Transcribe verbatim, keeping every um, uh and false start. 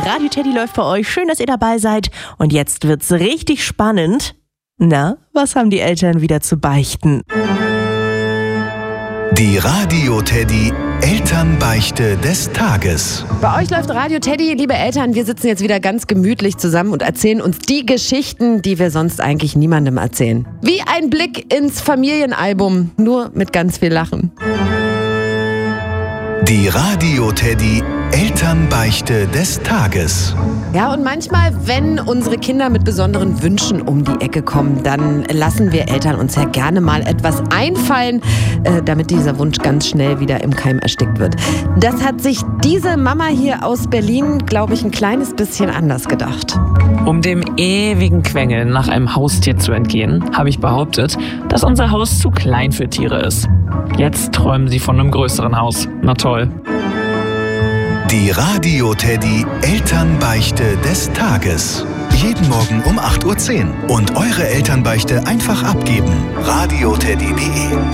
Radio Teddy läuft für euch. Schön, dass ihr dabei seid. Und jetzt wird's richtig spannend. Na, was haben die Eltern wieder zu beichten? Die Radio Teddy Elternbeichte des Tages. Bei euch läuft Radio Teddy. Liebe Eltern, wir sitzen jetzt wieder ganz gemütlich zusammen und erzählen uns die Geschichten, die wir sonst eigentlich niemandem erzählen. Wie ein Blick ins Familienalbum, nur mit ganz viel Lachen. Die Radio Teddy Elternbeichte des Tages. Ja, und manchmal, wenn unsere Kinder mit besonderen Wünschen um die Ecke kommen, dann lassen wir Eltern uns ja gerne mal etwas einfallen, äh, damit dieser Wunsch ganz schnell wieder im Keim erstickt wird. Das hat sich diese Mama hier aus Berlin, glaube ich, ein kleines bisschen anders gedacht. Um dem ewigen Quengeln nach einem Haustier zu entgehen, habe ich behauptet, dass unser Haus zu klein für Tiere ist. Jetzt träumen sie von einem größeren Haus. Na toll. Die Radio Teddy Elternbeichte des Tages. Jeden Morgen um acht Uhr zehn. Und eure Elternbeichte einfach abgeben. radio teddy punkt de